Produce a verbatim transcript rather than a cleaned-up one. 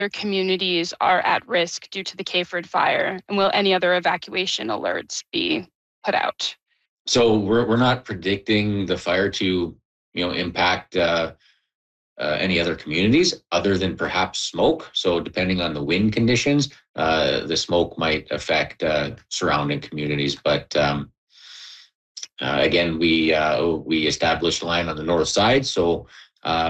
communities are at risk due to the Kayford fire? And will any other evacuation alerts be put out? So we're we're not predicting the fire to, you know, impact uh, uh, any other communities other than perhaps smoke. So depending on the wind conditions, uh, the smoke might affect uh, surrounding communities. But um, uh, again, we uh, we established a line on the north side, so uh,